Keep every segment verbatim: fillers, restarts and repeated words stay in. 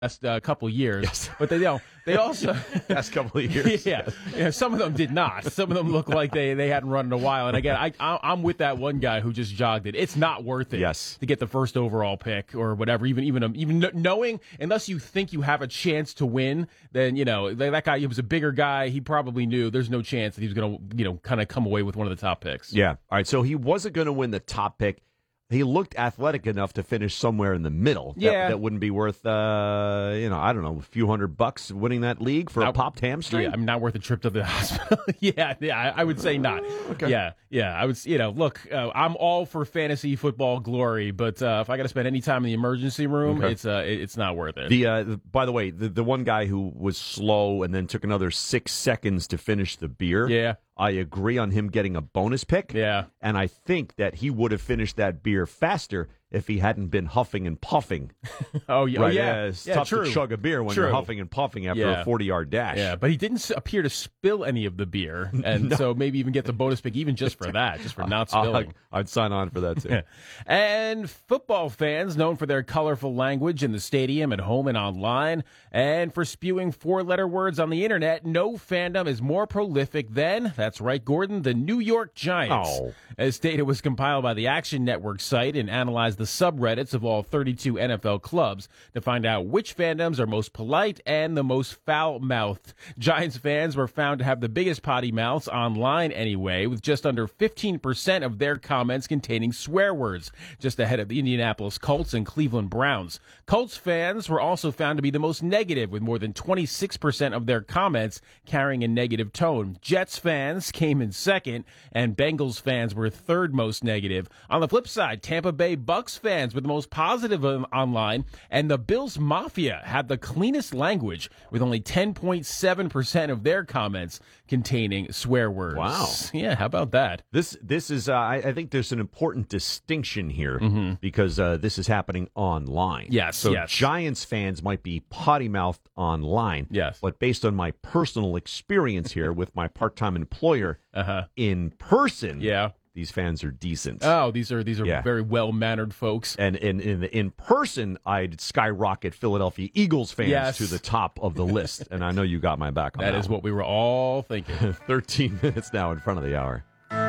last uh, couple of years. Yes. But they, you know, they also last couple of years. yeah, yeah, some of them did not. Some of them look like they, they hadn't run in a while. And again, I, I I'm with that one guy who just jogged it. It's not worth it. Yes. To get the first overall pick or whatever. Even even even knowing, unless you think you have a chance to win, then you know that guy. He was a bigger guy. He probably knew there's no chance that he was going to you know kind of come away with one of the top picks. Yeah. All right. So he wasn't going to win the top pick. He looked athletic enough to finish somewhere in the middle. That, Yeah. that wouldn't be worth, uh, you know, I don't know, a few hundred bucks winning that league for Not- a popped hamstring? Yeah, I'm not worth a trip to the hospital. yeah, yeah, I, I would say not. Okay. Yeah, yeah, I would. You know, look, uh, I'm all for fantasy football glory, but uh, if I got to spend any time in the emergency room, Okay. it's uh, it, it's not worth it. The, uh, the by the way, the, the one guy who was slow and then took another six seconds to finish the beer. Yeah. I agree on him getting a bonus pick. Yeah. And I think that he would have finished that beer faster if he hadn't been huffing and puffing. oh yeah, Right? oh, yeah, it's yeah, tough true. to chug a beer when True. you're huffing and puffing after Yeah. a forty-yard dash. Yeah, but he didn't s- appear to spill any of the beer, and No. so maybe even get the bonus pick even just for that, just for not I'll- spilling. I'd sign on for that, too. And football fans known for their colorful language in the stadium, at home, and online, and for spewing four-letter words on the internet, no fandom is more prolific than, that's right, Gordon, the New York Giants. Oh. As data was compiled by the Action Network site and analyzed the subreddits of all thirty-two N F L clubs to find out which fandoms are most polite and the most foul-mouthed. Giants fans were found to have the biggest potty mouths online anyway, with just under fifteen percent of their comments containing swear words, just ahead of the Indianapolis Colts and Cleveland Browns. Colts fans were also found to be the most negative, with more than twenty-six percent of their comments carrying a negative tone. Jets fans came in second, and Bengals fans were third most negative. On the flip side, Tampa Bay Bucks fans were the most positive on- online, and the Bills Mafia had the cleanest language, with only ten point seven percent of their comments containing swear words. Wow. Yeah, how about that? This this is uh, I, I think there's an important distinction here Mm-hmm. because uh, this is happening online. Yes, so yes. Giants fans might be potty mouthed online. Yes. but based on my personal experience here with my part time employer Uh-huh. in person, Yeah. these fans are decent. Oh, these are these are Yeah. very well-mannered folks. and in in in person, I'd skyrocket Philadelphia Eagles fans Yes. to the top of the list, and I know you got my back on that. That is what we were all thinking. what. Thirteen minutes now in front of the hour.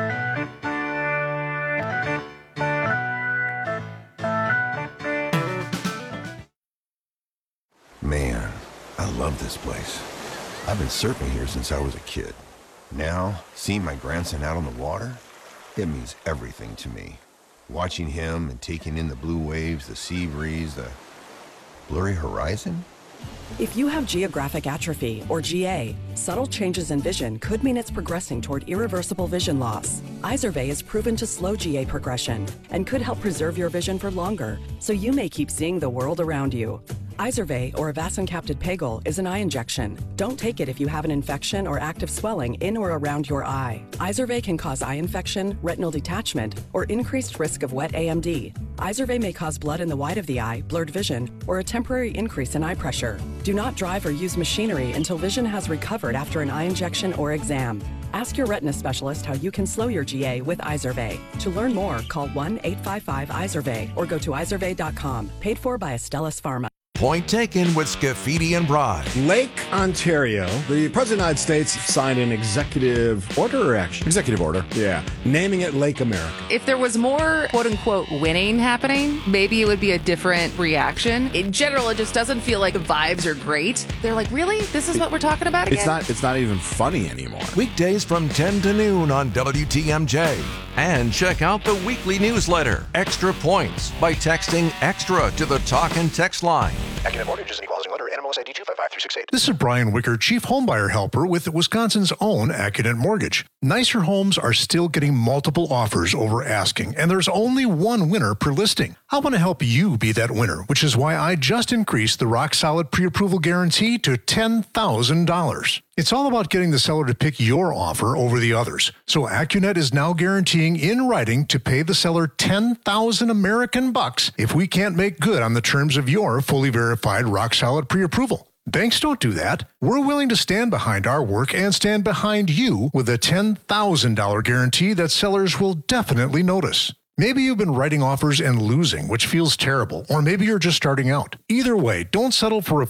Man, I love this place. I've been surfing here since I was a kid. Now, seeing my grandson out on the water, it means everything to me. Watching him and taking in the blue waves, the sea breeze, the blurry horizon. If you have geographic atrophy, or G A, subtle changes in vision could mean it's progressing toward irreversible vision loss. Izervay is proven to slow G A progression and could help preserve your vision for longer, so you may keep seeing the world around you. Izervay, or avacincaptad pegol, is an eye injection. Don't take it if you have an infection or active swelling in or around your eye. Izervay can cause eye infection, retinal detachment, or increased risk of wet A M D. Izervay may cause blood in the white of the eye, blurred vision, or a temporary increase in eye pressure. Do not drive or use machinery until vision has recovered after an eye injection or exam. Ask your retina specialist how you can slow your G A with Izervay. To learn more, call one eight five five Izervay or go to izervay dot com. Paid for by Astellas Pharma. Point taken with Scafidi and Bride. Lake Ontario, the President of the United States signed an executive order or action? Executive order. Yeah. Naming it Lake America. If there was more quote unquote winning happening, maybe it would be a different reaction. In general, it just doesn't feel like the vibes are great. They're like, really? This is what we're talking about again? It's not it's not even funny anymore. Weekdays from ten to noon on W T M J. And check out the weekly newsletter, Extra Points, by texting EXTRA to the talk and text line. Academic mortgage is an equalizing lender. N M L S I D two five five three six eight. This is Brian Wicker, Chief Homebuyer Helper with Wisconsin's own Accident Mortgage. Nicer homes are still getting multiple offers over asking, and there's only one winner per listing. I want to help you be that winner, which is why I just increased the Rock Solid Pre-Approval Guarantee to ten thousand dollars. It's all about getting the seller to pick your offer over the others. So AccuNet is now guaranteeing in writing to pay the seller ten thousand American bucks if we can't make good on the terms of your fully verified Rock Solid Pre-Approval. Banks don't do that. We're willing to stand behind our work and stand behind you with a ten thousand dollars guarantee that sellers will definitely notice. Maybe you've been writing offers and losing, which feels terrible, or maybe you're just starting out. Either way, don't settle for a